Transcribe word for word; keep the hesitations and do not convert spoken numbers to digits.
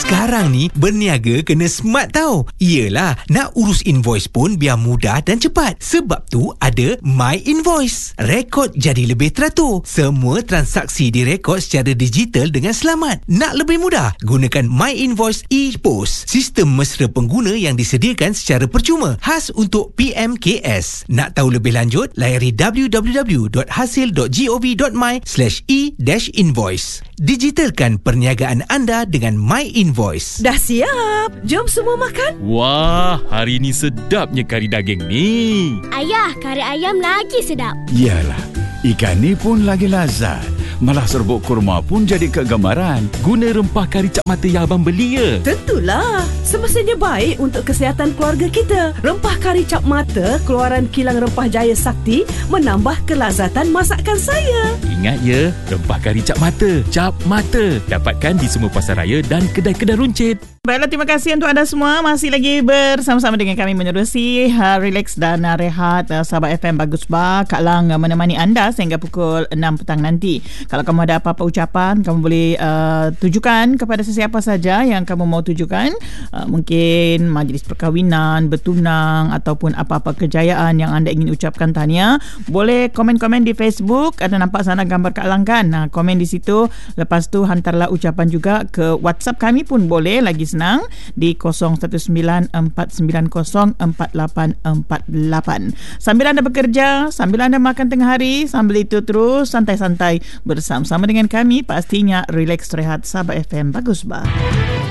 Sekarang ni berniaga kena smart tau. Iyalah, nak urus invoice pun biar mudah dan cepat. Sebab tu ada My Invoice. Rekod jadi lebih teratur. Semua transaksi direkod secara digital dengan selamat. Nak lebih mudah? Gunakan My Invoice e-Post. Sistem mesra pengguna yang disediakan secara percuma. Khas untuk P M K S. Nak tahu lebih lanjut? Layari w w w dot hasil dot gov dot my slash e-invoice. Digitalkan perniagaan anda dengan My Invoice. Dah siap? Jom semua makan. Wah, hari ni sedapnya kari daging ni. Ayah, kari ayam lagi sedap. Yalah, ikan ni pun lagi lazat. Malah serbuk kurma pun jadi kegemaran. Guna rempah kari cap mata yang abang beli ya? Tentulah. Semestinya baik untuk kesihatan keluarga kita. Rempah kari cap mata keluaran kilang Rempah Jaya Sakti menambah kelazatan masakan saya. Ingat ya, rempah kari cap mata. Cap mata. Dapatkan di semua pasaraya dan kedai-kedai runcit. Baiklah, terima kasih untuk anda semua. Masih lagi bersama-sama dengan kami menerusi uh, Relax dan uh, Rehat uh, Sahabat F M Bagus Bar. Kak Lang uh, menemani anda sehingga pukul enam petang nanti. Kalau kamu ada apa-apa ucapan, kamu boleh uh, tujukan kepada sesiapa saja yang kamu mau tujukan. Uh, mungkin majlis perkahwinan, bertunang ataupun apa-apa kejayaan yang anda ingin ucapkan tahniah. Boleh komen-komen di Facebook. Ada nampak sana gambar Kak Lang kan? Nah, komen di situ. Lepas tu hantarlah ucapan juga ke WhatsApp kami pun boleh. Lagi senang di kosong satu sembilan empat sembilan kosong empat lapan empat lapan. Sambil anda bekerja, sambil anda makan tengah hari, sambil itu terus santai-santai bersama-sama dengan kami, pastinya Relax Rehat Sahabat F M Bagus Bar.